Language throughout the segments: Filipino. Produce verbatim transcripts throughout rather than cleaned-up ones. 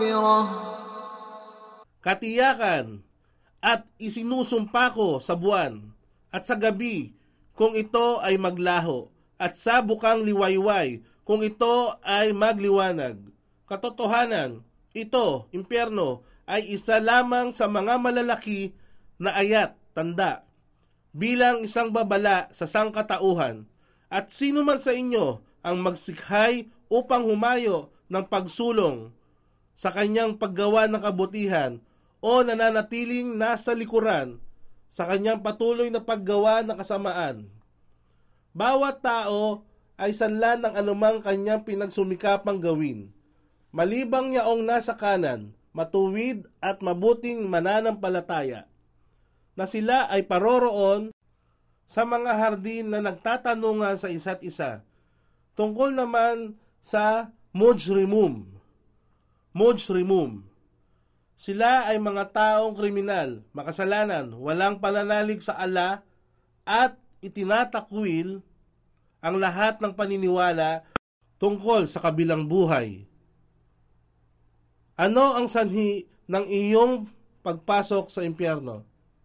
Katiyakan at isinusumpa ko sa buwan at sa gabi kung ito ay maglaho at sa bukang liwayway kung ito ay magliwanag. Katotohanan, ito, impyerno, ay isa lamang sa mga malalaki na ayat, tanda, bilang isang babala sa sangkatauhan. At sino man sa inyo ang magsikhay upang humayo ng pagsulong sa kanyang paggawa ng kabutihan o nananatiling nasa likuran sa kanyang patuloy na paggawa ng kasamaan. Bawat tao ay sanlan ng anumang kanyang pinagsumikapang gawin. Malibang yaong nasa kanan, matuwid at mabuting mananampalataya, na sila ay paroroon sa mga hardin na nagtatanungan sa isa't isa. Tungkol naman sa mujrimum. Mujrimum. Sila ay mga taong kriminal, makasalanan, walang pananalig sa Allah at itinatakwil ang lahat ng paniniwala tungkol sa kabilang buhay. Ano ang sanhi ng iyong pagpasok sa impyerno?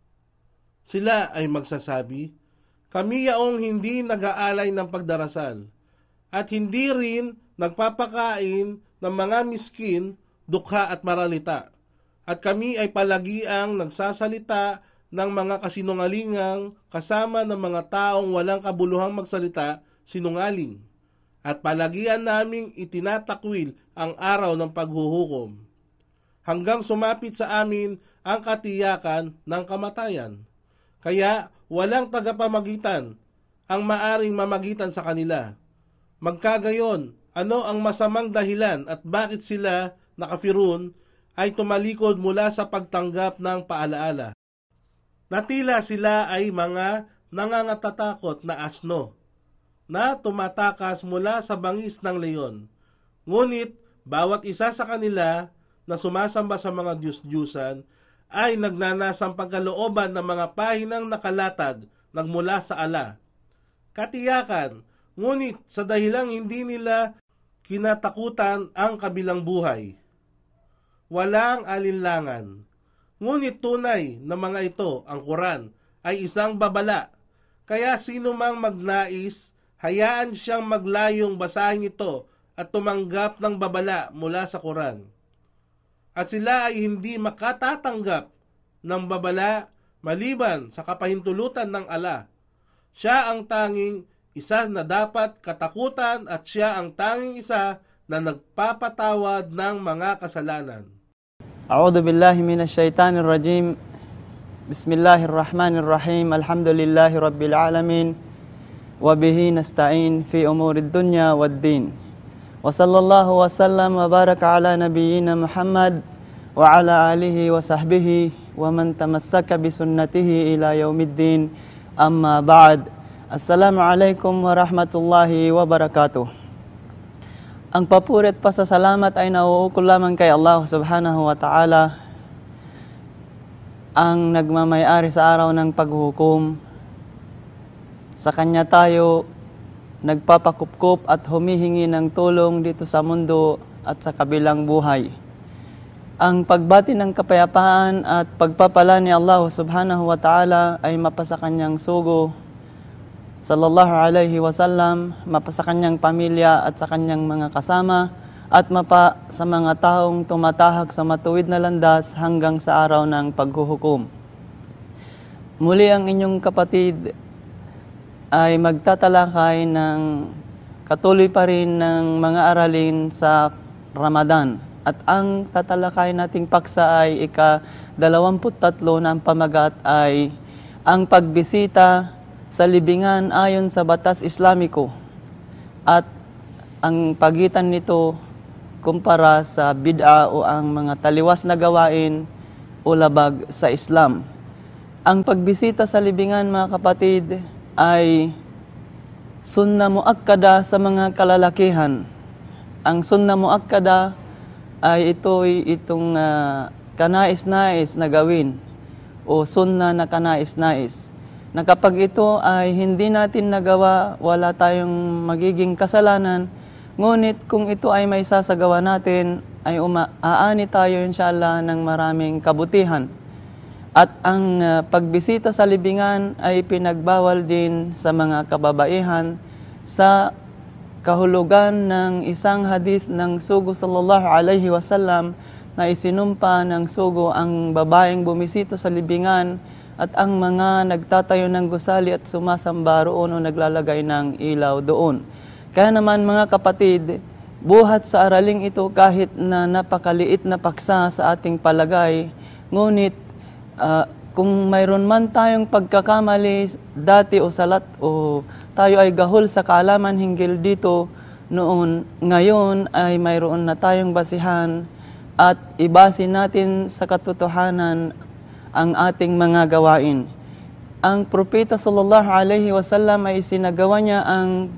Sila ay magsasabi, kami yaong hindi nag-aalay ng pagdarasal at hindi rin nagpapakain ng mga miskin, dukha at maralita. At kami ay palagiang nagsasalita ng mga kasinungalingang kasama ng mga taong walang kabuluhang magsalita, sinungaling. At palagian naming itinatakwil ang araw ng paghuhukom, hanggang sumapit sa amin ang katiyakan ng kamatayan. Kaya walang tagapamagitan ang maaring mamagitan sa kanila. Magkagayon, ano ang masamang dahilan at bakit sila nakafirun ay tumalikod mula sa pagtanggap ng paalaala? Natila sila ay mga nangangatatakot na asno na tumatakas mula sa bangis ng leon. Ngunit bawat isa sa kanila na sumasamba sa mga Diyos-Diyusan ay nagnanasang pagkalooban ng mga pahinang nakalatag nagmula sa ala. Katiyakan, ngunit sa dahilang hindi nila kinatakutan ang kabilang buhay, walang alinlangan. Ngunit tunay na mga ito, ang Quran, ay isang babala. Kaya sino mang magnais, hayaan siyang maglayong basahin ito at tumanggap ng babala mula sa Quran. At sila ay hindi makatatanggap ng babala maliban sa kapahintulutan ng Allah. Siya ang tanging isa na dapat katakutan at siya ang tanging isa na nagpapatawad ng mga kasalanan. A'udhu billahi minash shaitanir rajim. Bismillahirrahmanirrahim. Alhamdulillahi rabbil alamin. Wa bihi nasta'in fi umurid dunya wad din. Wa sallallahu wa sallam wa baraka ala nabiyyina Muhammad wa ala alihi wa sahbihi wa man tamassaka bi sunnatihi ila yaumiddin. Amma ba'd. Assalamu alaikum wa rahmatullahi wa barakatuh. Ang papuri at pasasalamat ay nauukol lamang kay Allah subhanahu wa ta'ala, ang nagmamayari sa araw ng paghukom. Sa Kanya tayo nagpapakupkup at humihingi ng tulong dito sa mundo at sa kabilang buhay. Ang pagbati ng kapayapaan at pagpapala ni Allah subhanahu wa ta'ala ay mapasa Kanyang sugo, sallallahu alaihi wasallam, mapa sa kanyang pamilya at sa kanyang mga kasama, at mapa sa mga taong tumatahak sa matuwid na landas hanggang sa araw ng paghuhukom. Muli ang inyong kapatid ay magtatalakay ng katuloy pa rin ng mga aralin sa Ramadan. At ang tatalakay nating paksa ay ika-dalawamput tatlo na ang pamagat ay ang pagbisita sa libingan ayon sa batas Islamiko, at ang pagitan nito kumpara sa bid'a o ang mga taliwas na gawain o labag sa Islam. Ang pagbisita sa libingan, mga kapatid, ay sunna muakkada sa mga kalalakihan. Ang sunna muakkada ay ito'y itong uh, kanais-nais na gawin o sunna na kanais-nais, na kapag ito ay hindi natin nagawa, wala tayong magiging kasalanan. Ngunit kung ito ay may sasagawa natin ay uma-aani tayo inshallah ng maraming kabutihan. At ang uh, pagbisita sa libingan ay pinagbawal din sa mga kababaihan sa kahulugan ng isang hadith ng Sugo sallallahu alaihi wasallam na isinumpa ng Sugo ang babaeng bumisita sa libingan at ang mga nagtatayo ng gusali at sumasamba roon o naglalagay ng ilaw doon. Kaya naman mga kapatid, buhat sa araling ito kahit na napakaliit na paksa sa ating palagay, ngunit uh, kung mayroon man tayong pagkakamali dati o salat o tayo ay gahol sa kaalaman hinggil dito noon, ngayon ay mayroon na tayong basihan at ibase natin sa katotohanan ang ating mga gawain. Ang propeta sallallahu alaihi wasallam ay sinagawa niya ang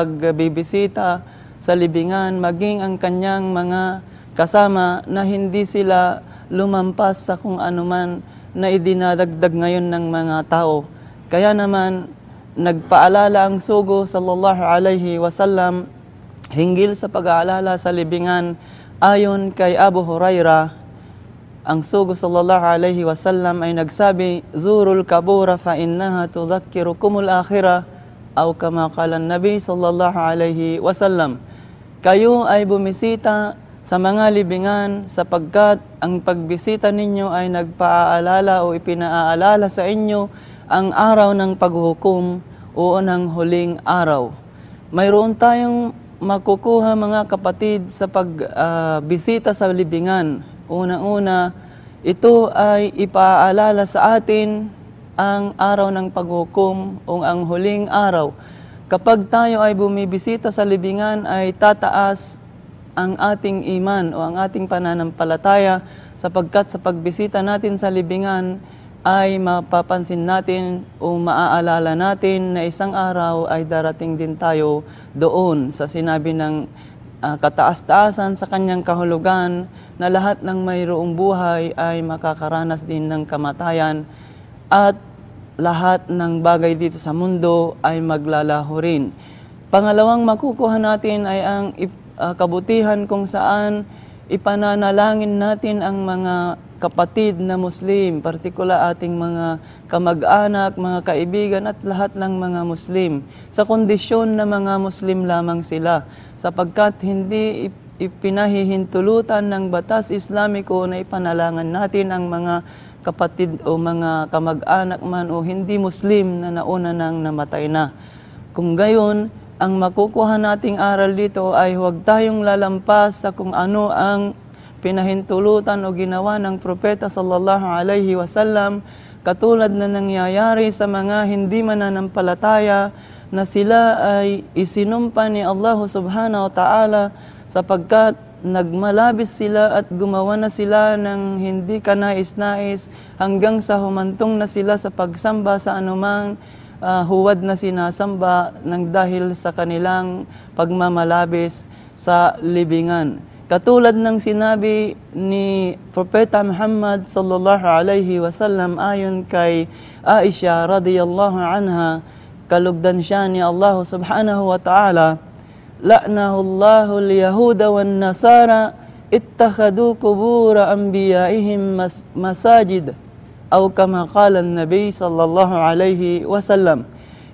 pagbibisita sa libingan maging ang kanyang mga kasama na hindi sila lumampas sa kung anuman na idinadagdag ngayon ng mga tao. Kaya naman nagpaalala ang Sugo sallallahu alaihi wasallam hinggil sa pag-aalala sa libingan ayon kay Abu Hurairah. Ang Sugo sallallahu alaihi wasallam ay nagsabi, "Zurul kabura fa innaha tudhakkirukumul akhirah," aw kama qala an-nabi sallallahu alaihi wasallam. Kayo ay bumisita sa mga libingan sapagkat ang pagbisita ninyo ay nagpaaalala o ipinaaalala sa inyo ang araw ng paghukom o ng huling araw. Mayroon tayong makukuha mga kapatid sa pagbisita uh, sa libingan. Una-una, ito ay ipaalala sa atin ang araw ng paghukom o ang huling araw. Kapag tayo ay bumibisita sa libingan ay tataas ang ating iman o ang ating pananampalataya sapagkat sa pagbisita natin sa libingan ay mapapansin natin o maaalala natin na isang araw ay darating din tayo doon sa sinabi ng uh, kataas-taasan sa kanyang kahulugan na lahat ng mayroong buhay ay makakaranas din ng kamatayan at lahat ng bagay dito sa mundo ay maglalaho rin. Pangalawang makukuha natin ay ang uh, kabutihan kung saan ipananalangin natin ang mga kapatid na Muslim, partikular ating mga kamag-anak, mga kaibigan at lahat ng mga Muslim sa kondisyon na mga Muslim lamang sila sapagkat hindi ipinahihintulutan ng batas Islamiko na ipanalangan natin ang mga kapatid o mga kamag-anak man o hindi Muslim na nauna nang namatay na. Kung gayon, ang makukuha nating aral dito ay huwag tayong lalampas sa kung ano ang pinahintulutan o ginawa ng propeta sallallahu alaihi wasallam katulad na nangyayari sa mga hindi mananampalataya na sila ay isinumpa ni Allah subhanahu wa ta'ala sapagkat nagmalabis sila at gumawa na sila ng hindi kanais-nais hanggang sa humantong na sila sa pagsamba sa anumang uh, huwad na sinasamba ng dahil sa kanilang pagmamalabis sa libingan. Katulad ng sinabi ni Propeta Muhammad sallallahu alaihi wasallam ayon kay Aisha radhiyallahu anha, kalugdan siya ni Allah subhanahu wa ta'ala, "La'nahu Allahu al-yahuda wan nasara ittakhadhu qubur anbiya'ihim mas masajid." Aw kama qala an-nabi sallallahu alaihi wasallam.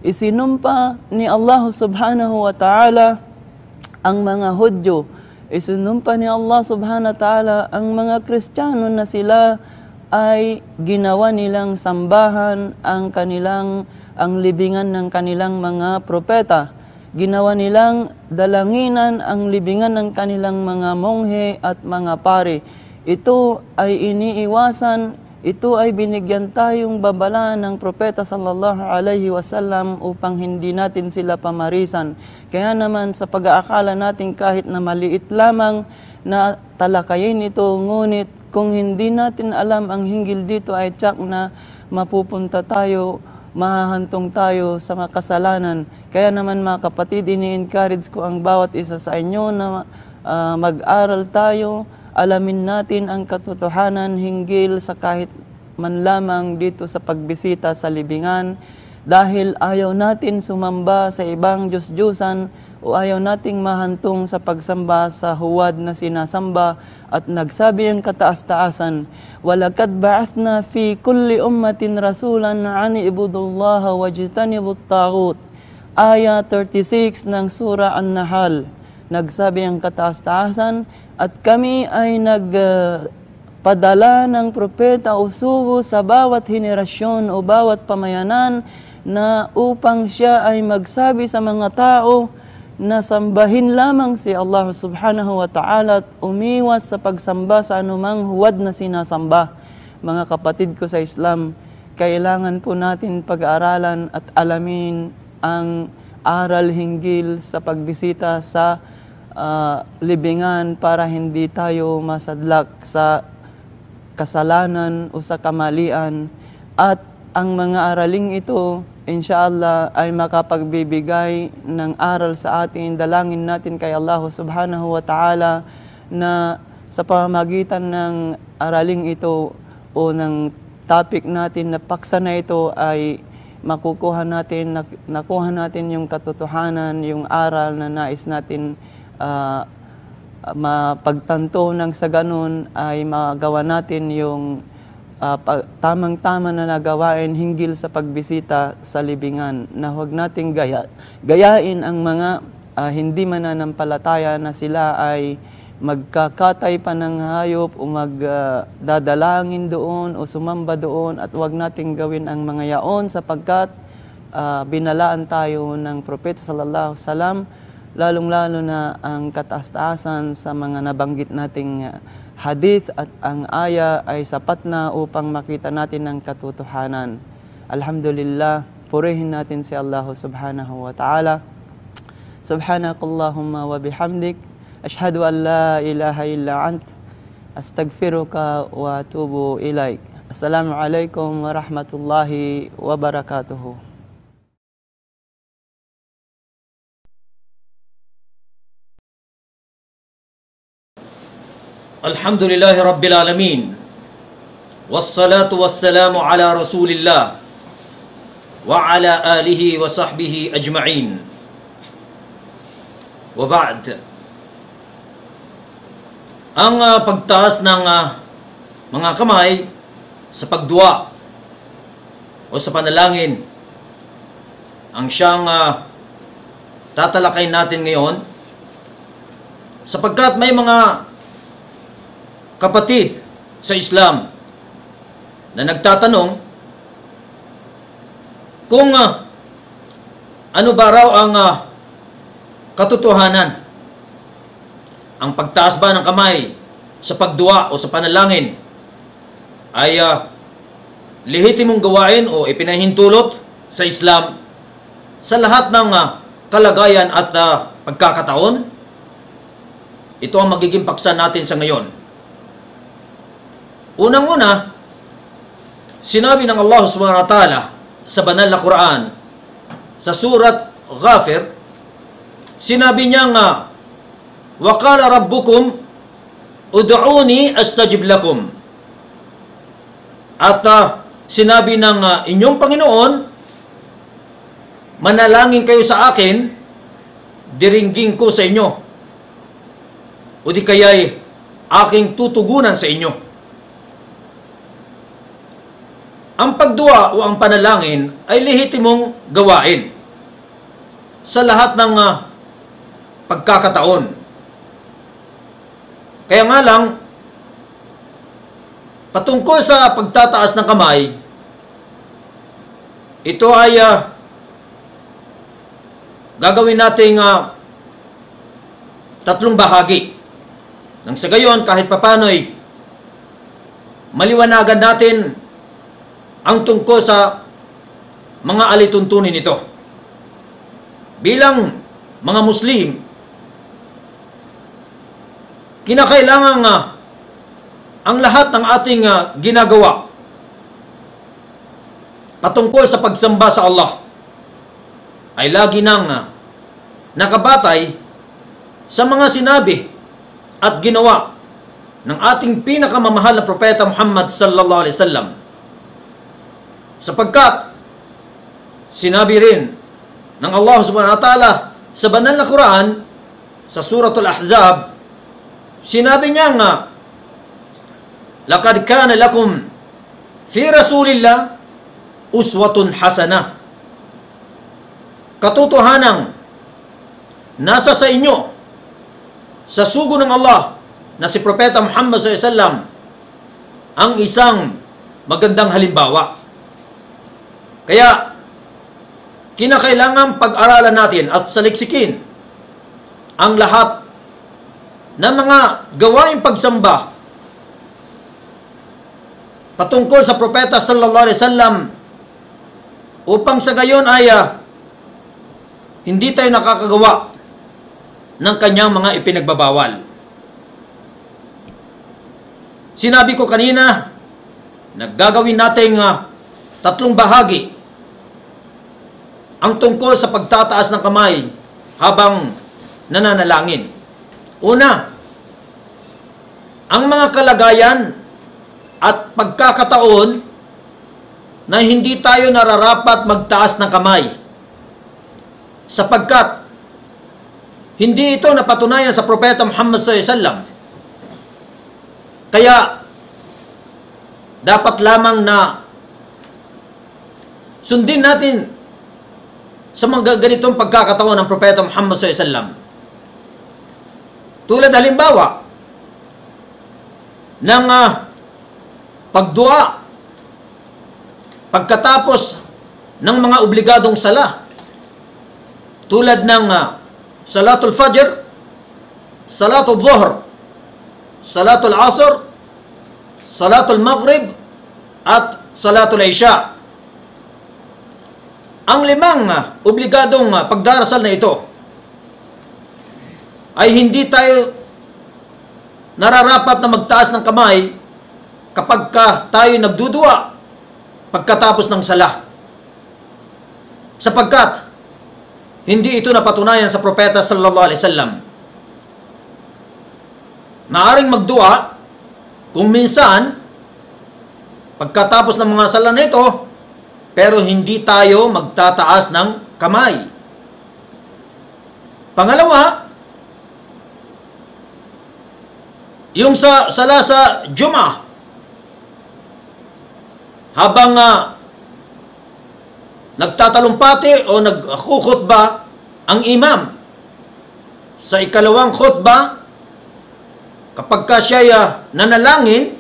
Isinumpa ni Allah subhanahu wa ta'ala ang mga Hudyo. Isinumpa ni Allah subhanahu wa ta'ala ang mga Kristiyano na sila ay ginawa nilang sambahan ang kanilang ang libingan ng kanilang mga propeta. Ginawa nilang dalanginan ang libingan ng kanilang mga monghe at mga pari. Ito ay iniiwasan, ito ay binigyan tayong babala ng propeta sallallahu alaihi wasallam upang hindi natin sila pamarisan. Kaya naman sa pag-aakala natin kahit na maliit lamang na talakayin ito, ngunit kung hindi natin alam ang hinggil dito ay tsak na mapupunta tayo, mahahantong tayo sa mga kasalanan. Kaya naman mga kapatid, ini-encourage ko ang bawat isa sa inyo na uh, mag-aral tayo, alamin natin ang katotohanan hinggil sa kahit man lamang dito sa pagbisita sa libingan dahil ayaw natin sumamba sa ibang Diyos-Diyosan o ayaw nating mahantong sa pagsamba sa huwad na sinasamba. At nagsabi ang kataas-taasan, walakad ba'athna fi kulli ummatin rasulan ani ibudullaha wajtanibut taghut. Aya thirty-six ng Surah An-Nahl. Nagsabi ang kataas-taasan, at kami ay nagpadala uh, ng propeta o sugo sa bawat henerasyon o bawat pamayanan na upang siya ay magsabi sa mga tao na sambahin lamang si Allah subhanahu wa ta'ala at umiwas sa pagsamba sa anumang huwad na sinasamba. Mga kapatid ko sa Islam, kailangan po natin pag-aaralan at alamin ang aral hinggil sa pagbisita sa uh, libingan para hindi tayo masadlak sa kasalanan o sa kamalian. At ang mga araling ito, inshallah, ay makapagbibigay ng aral sa atin. Dalangin natin kay Allah subhanahu wa ta'ala na sa pamamagitan ng araling ito o ng topic natin na paksa na ito ay makukuha natin, nakuha natin yung katotohanan, yung aral na nais natin uh, mapagtanto ng sa ganun ay magawa natin yung Uh, pag, tamang-tama na nagawain hinggil sa pagbisita sa libingan, na huwag nating gaya, gayain ang mga uh, hindi mananampalataya na sila ay magkakatay pa ng hayop o magdadalangin uh, doon o sumamba doon, at huwag nating gawin ang mga yaon sapagkat uh, binalaan tayo ng Propeta sallallahu alaihi wasallam, lalong-lalo na ang kataas-taasan sa mga nabanggit nating uh, hadith at ang aya ay sapat na upang makita natin ang katotohanan. Alhamdulillah, purihin natin si Allah subhanahu wa ta'ala. Subhanakallahumma wa bihamdik, ashhadu an la ilaha illa ant, astaghfiruka wa atubu ilaik. Assalamu alaikum wa rahmatullahi wa barakatuhu. Alhamdulillahi Rabbil Alamin, wassalatu wassalamu ala Rasulillah wa ala alihi wa sahbihi ajma'in. Wa ba'd. Ang uh, pagtaas ng uh, mga kamay sa pagdua o sa panalangin ang siyang uh, tatalakay natin ngayon, sapagkat may mga kapatid sa Islam na nagtatanong kung uh, ano ba raw ang uh, katotohanan. Ang pagtaas ba ng kamay sa pagdua o sa panalangin ay uh, lehitimong gawain o ipinahintulot sa Islam sa lahat ng uh, kalagayan at uh, pagkakataon? Ito ang magiging paksa natin sa ngayon. Unang-una, sinabi ng Allah subhanahu wa ta'ala sa banal na Quran, sa surat Ghafir, sinabi niya nga, wa qala rabbukum ud'uni astajib lakum. At uh, sinabi ng uh, inyong Panginoon, manalangin kayo sa akin, diringgin ko sa inyo, o di kaya'y aking tutugunan sa inyo. Ang pagdua o ang panalangin ay lehitimong gawain sa lahat ng uh, pagkakataon. Kaya nga lang, patungkol sa pagtataas ng kamay, ito ay uh, gagawin nating uh, tatlong bahagi. Nang sa gayon, kahit papano'y maliwanagan natin ang tungkol sa mga alituntunin nito. Bilang mga Muslim, kinakailangan uh, ang lahat ng ating uh, ginagawa patungkol sa pagsamba sa Allah ay lagi nang uh, nakabatay sa mga sinabi at ginawa ng ating pinakamamahal na propeta Muhammad sallallahu alaihi wasallam. Sapagkat sinabi rin ng Allah subhanahu wa ta'ala sa banal na Quran, sa Suratul Ahzab, sinabi niya nga, "Laqad kana lakum fi Rasulillah uswatun hasanah." Katotohanang nasa sa inyo, sa sugo ng Allah, na si Propeta Muhammad sallallahu alaihi wasallam, ang isang magandang halimbawa. Kaya, kinakailangan pag-aralan natin at saliksikin ang lahat ng mga gawaing pagsamba patungkol sa Propeta sallallahu alaihi wasallam upang sa gayon ay uh, hindi tayo nakakagawa ng kanyang mga ipinagbabawal. Sinabi ko kanina, naggagawin natin uh, tatlong bahagi ang tungkol sa pagtataas ng kamay habang nananalangin. Una, ang mga kalagayan at pagkakataon na hindi tayo nararapat magtaas ng kamay, sapagkat hindi ito napatunayan sa Propeta Muhammad sallallahu alaihi wasallam. Kaya, dapat lamang na sundin natin sa mga ganitong pagkakataon ng Propeta Muhammad sallallahu alaihi wasallam. Tulad halimbawa ng uh, pagdua pagkatapos ng mga obligadong sala, tulad ng uh, Salatul Fajr, Salatul Dhuhr, Salatul Asr, Salatul Maghrib, at Salatul Isha. Ang limang uh, obligadong uh, pagdarasal na ito ay hindi tayo nararapat na magtaas ng kamay kapag ka tayo nagdudua pagkatapos ng sala, sapagkat hindi ito napatunayan sa Propeta sallallahu alaihi wasallam. Maaring magdua kung minsan pagkatapos ng mga sala na ito, pero hindi tayo magtataas ng kamay. Pangalawa, yung sa sala sa Jum'ah, habang uh, nagtatalumpati o nagkhutba ang imam sa ikalawang khutba, kapag ka siya uh, nanalangin,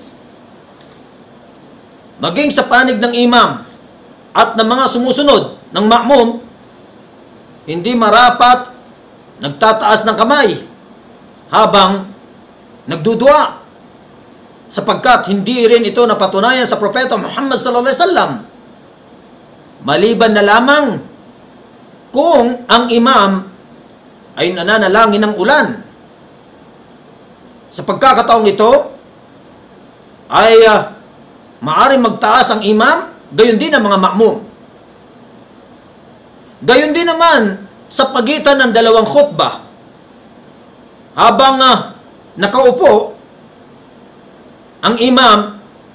maging sa panig ng imam at ng mga sumusunod ng ma'mum, hindi marapat nagtataas ng kamay habang nagdudua, sapagkat hindi rin ito napatunayan sa Propeta Muhammad sallallahu alaihi wasallam. Maliban na lamang kung ang imam ay nananalangin ng ulan. Sa pagkakataong ito ay uh, maaring magtaas ang imam, gayon din ang mga ma'mum. Gayon din naman sa pagitan ng dalawang khutbah, habang uh, nakaupo ang imam,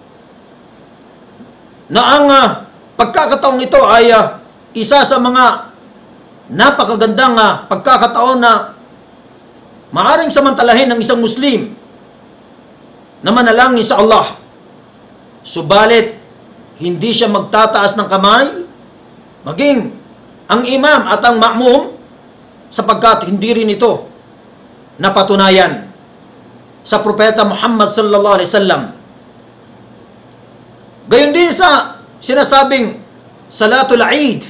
na ang uh, pagkakataong ito ay uh, isa sa mga napakagandang uh, pagkakataon na maaring samantalahin ng isang Muslim na manalangin sa Allah. Subalit, hindi siya magtataas ng kamay, maging ang imam at ang ma'mum, sapagkat hindi rin ito napatunayan sa Propeta Muhammad sallallahu alaihi wasallam. Gayon din sa sinasabing Salatul Eid,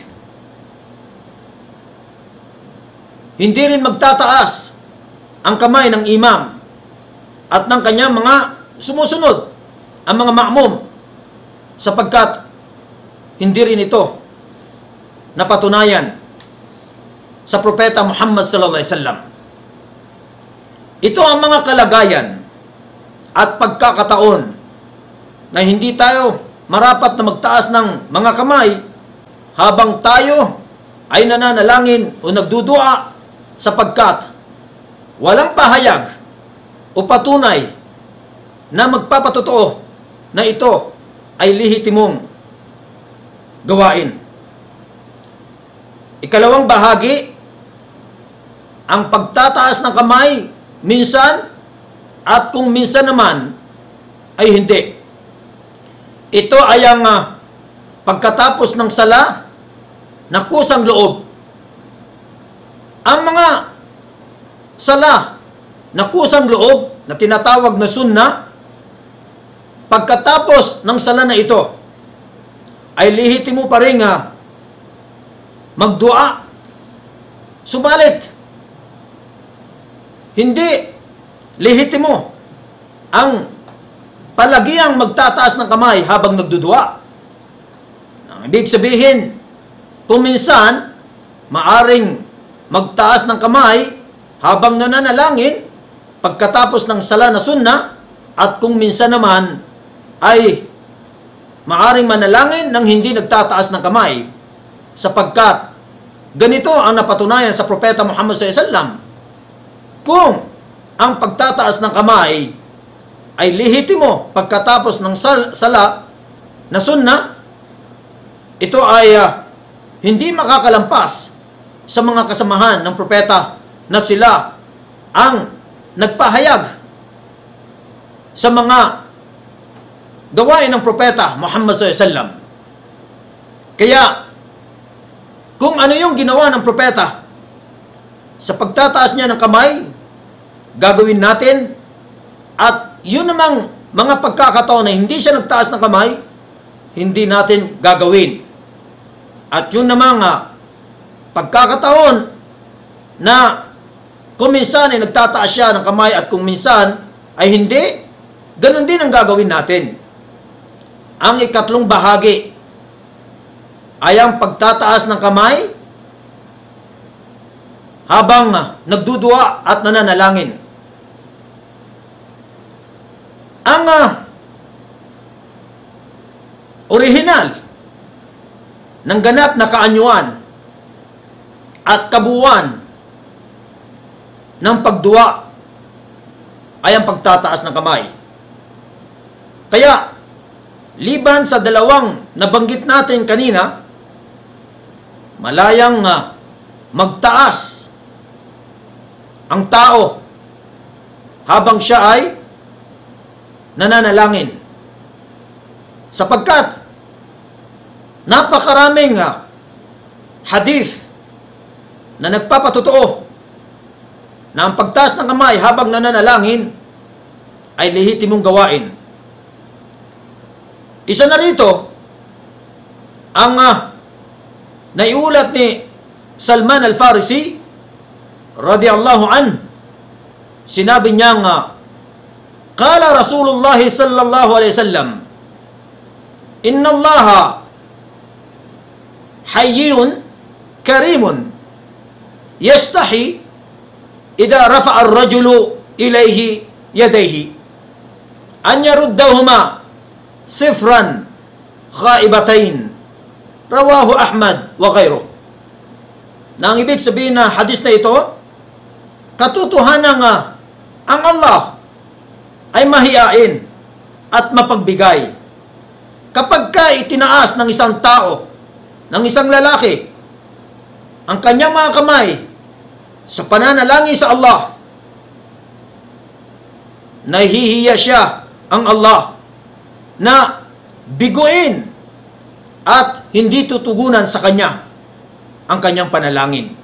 hindi rin magtataas ang kamay ng imam at ng kanyang mga sumusunod, ang mga ma'mum, sapagkat hindi rin ito napatunayan sa Propeta Muhammad sallallahu alaihi wasallam. Ito ang mga kalagayan at pagkakataon na hindi tayo marapat na magtaas ng mga kamay habang tayo ay nananalangin o nagdudua, sapagkat walang pahayag o patunay na magpapatotoo na ito ay lehitimong gawain. Ikalawang bahagi ang pagtataas ng kamay minsan at kung minsan naman ay hindi. Ito ay ang uh, pagkatapos ng sala na kusang loob. Ang mga sala na kusang loob na tinatawag na sunna, pagkatapos ng sala na ito, ay lihitin mo pa rin uh, magdua. Subalit, hindi lihitin mo ang palagiang magtataas ng kamay habang nagdudua. Ang ibig sabihin, kung minsan, maaring magtaas ng kamay habang nananalangin pagkatapos ng sala na sunna, at kung minsan naman ay maaring manalangin nang hindi nagtataas ng kamay, sapagkat ganito ang napatunayan sa Propeta Muhammad sallallahu alaihi wasallam. Kung ang pagtataas ng kamay ay lehitimo pagkatapos ng sal- sala na sunna, ito ay uh, hindi makakalampas sa mga kasamahan ng propeta na sila ang nagpahayag sa mga gawain ng propeta Muhammad sallallahu alaihi wasallam. Kaya, kung ano yung ginawa ng propeta sa pagtataas niya ng kamay, gagawin natin. At yun namang mga pagkakataon na hindi siya nagtaas ng kamay, hindi natin gagawin. At yun namang uh, pagkakataon na kung minsan ay nagtataas siya ng kamay at kung minsan ay hindi, ganun din ang gagawin natin. Ang ikatlong bahagi ay ang pagtataas ng kamay habang uh, nagdudua at nananalangin. Ang uh, orihinal ng ganap na kaanyuan at kabuuan ng pagdua ay ang pagtataas ng kamay. Kaya, liban sa dalawang nabanggit natin kanina, malayang uh, magtaas ang tao habang siya ay nananalangin. Sapagkat napakaraming uh, hadith na nagpapatotoo na ang pagtaas ng kamay habang nananalangin ay lehitimong gawain. Isa na rito ang uh, naiulat ni Salman al-Farisi radiyallahu an. Sinabi niya nga, Qala Rasulullah sallallahu alaihi wasallam, Inna Allaha hayyun karimun yastahi idza rafa'a ar-rajulu ilayhi yadayhi an yaruddahuma sifran khaibatain. Rawahu Ahmad wa ghayruh. Na ang ibig sabihin na hadis na ito, katotohanan nga ang Allah ay mahiyain at mapagbigay. Kapag ka itinaas ng isang tao, ng isang lalaki, ang kanyang mga kamay sa pananalangin sa Allah, nahihiya siya ang Allah na biguin at hindi tutugunan sa kanya ang kanyang panalangin.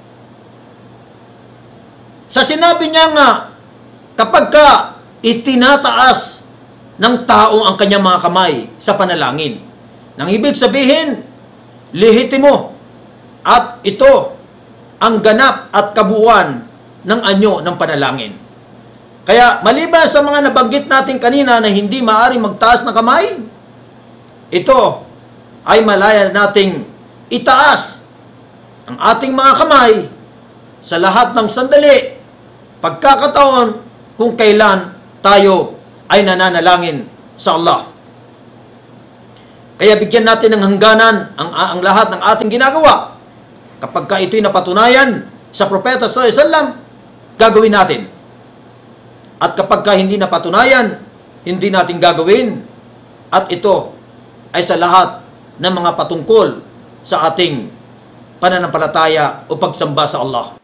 Sa sinabi niya nga, kapag ka itinataas ng tao ang kanyang mga kamay sa panalangin, nang ibig sabihin, lehitimo at ito ang ganap at kabuuan ng anyo ng panalangin. Kaya maliban sa mga nabanggit natin kanina na hindi maaaring magtaas ng kamay, ito ay malaya nating itaas ang ating mga kamay sa lahat ng sandali, pagkakataon kung kailan tayo ay nananalangin sa Allah. Kaya bigyan natin ng hangganan ang, ang lahat ng ating ginagawa. Kapag ka ito'y napatunayan sa Propeta sallallahu alaihi wasallam, gagawin natin. At kapag ka hindi napatunayan, hindi natin gagawin. At ito ay sa lahat ng mga patungkol sa ating pananampalataya o pagsamba sa Allah.